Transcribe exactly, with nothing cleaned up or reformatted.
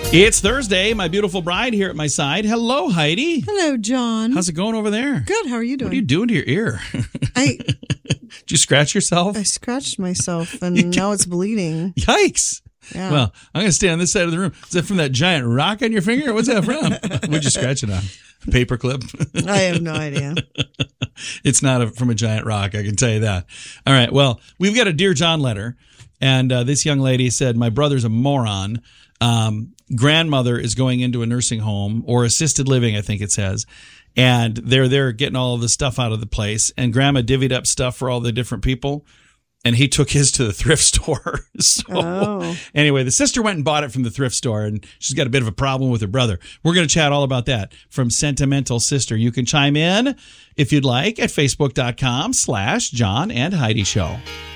It's Thursday. My beautiful bride here at my side. Hello, Heidi. Hello, John. How's it going over there? Good. How are you doing? What are you doing to your ear? I Did you scratch yourself? I scratched myself, and now it's bleeding. Yikes. Yeah. Well, I'm going to stay on this side of the room. Is that from that giant rock on your finger? What's that from? What'd you scratch it on? A paper clip? I have no idea. It's not a, from a giant rock, I can tell you that. All right. Well, we've got a Dear John letter, and uh, this young lady said, my brother's a moron. Um, grandmother is going into a nursing home or assisted living, I think it says. And they're there getting all of the stuff out of the place. And grandma divvied up stuff for all the different people. And he took his to the thrift store. so Oh. Anyway, the sister went and bought it from the thrift store, and she's got a bit of a problem with her brother. We're going to chat all about that from Sentimental Sister. You can chime in if you'd like at facebook.com slash John and Heidi Show.